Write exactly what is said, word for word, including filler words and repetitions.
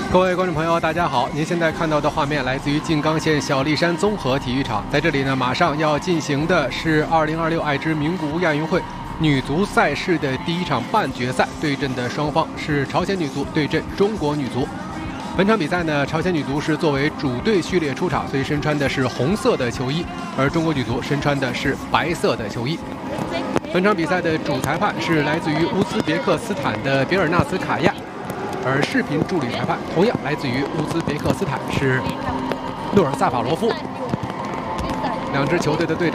各位观众朋友，大家好！您现在看到的画面来自于静冈县小栗山综合体育场，在这里呢，马上要进行的是二零二六爱知名古屋亚运会女足赛事的第一场半决赛，对阵的双方是朝鲜女足对阵中国女足。本场比赛呢，朝鲜女足是作为主队序列出场，所以身穿的是红色的球衣，而中国女足身穿的是白色的球衣。本场比赛的主裁判是来自于乌兹别克斯坦的别尔纳兹卡亚。而视频助理裁判同样来自于乌兹别克斯坦，是诺尔萨法罗夫。两支球队的队长